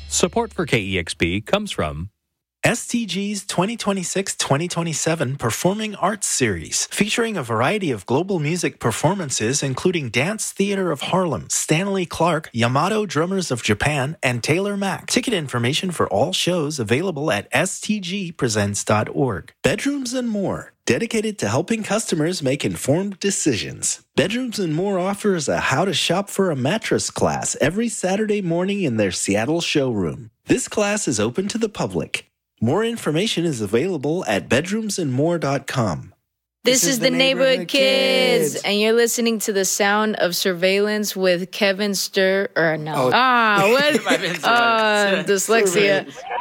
Support for KEXP comes from STG's 2026-2027 Performing Arts Series, featuring a variety of global music performances including Dance Theater of Harlem, Stanley Clarke, Yamato Drummers of Japan, and Taylor Mack. Ticket information for all shows available at stgpresents.org. Bedrooms and More, dedicated to helping customers make informed decisions. Bedrooms and More offers a How to Shop for a Mattress class every Saturday morning in their Seattle showroom. This class is open to the public. More information is available at bedroomsandmore.com. This is the Neighborhood Kids, and you're listening to The Sound of Surveillance with Kevin Stir, or no. Oh. What? Dyslexia.